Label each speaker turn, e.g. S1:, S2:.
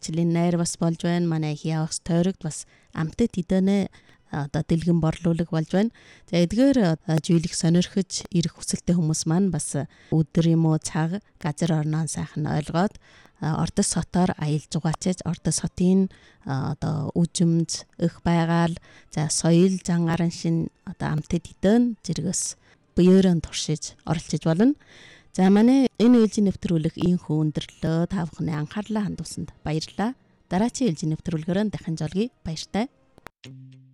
S1: мэргэжлийн найр бас болж байна. Манай явахс тойрогт бас амтд эдэнэ одоо дэлгэн борлуулаг болж байна. За эдгээр зүйлийг сонирхож ирэх хүсэлтэй хүмүүс маань бас өдөр юм уу цаг газар орноо сайхан ойлгоод Ордос хотоор аялж угаачиж Ордос хотын одоо үжимж өх байгаал за соёл зангарын шин одоо амтд эдэн зэрэгс буюурын туршиж оролцож болно. За манай энэ ээлжийн нэвтрүүлэг ийхүү өндөрлөө. Та бүхний анхаарлаа хандуулсанд баярлалаа. Дараагийн ээлжийн нэвтрүүлгээр дахин жолгий баяртай.